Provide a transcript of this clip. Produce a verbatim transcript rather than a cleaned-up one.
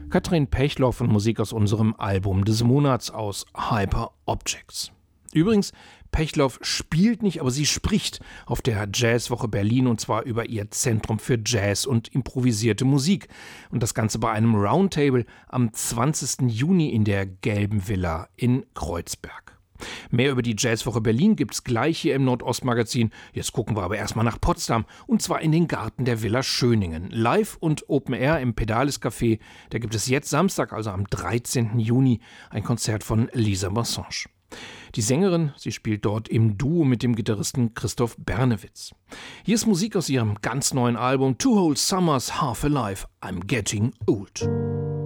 Katrin Pechloff und Musik aus unserem Album des Monats aus Hyper Objects. Übrigens, Pechloff spielt nicht, aber sie spricht auf der Jazzwoche Berlin, und zwar über ihr Zentrum für Jazz und improvisierte Musik. Und das Ganze bei einem Roundtable am zwanzigsten Juni in der Gelben Villa in Kreuzberg. Mehr über die Jazzwoche Berlin gibt's gleich hier im Nordostmagazin. Jetzt gucken wir aber erstmal nach Potsdam, und zwar in den Garten der Villa Schöningen. Live und Open Air im Pedalis Café. Da gibt es jetzt Samstag, also am dreizehnten Juni, ein Konzert von Lisa Massange. Die Sängerin, sie spielt dort im Duo mit dem Gitarristen Christoph Bernewitz. Hier ist Musik aus ihrem ganz neuen Album Two Whole Summers Half Alive, I'm Getting Old.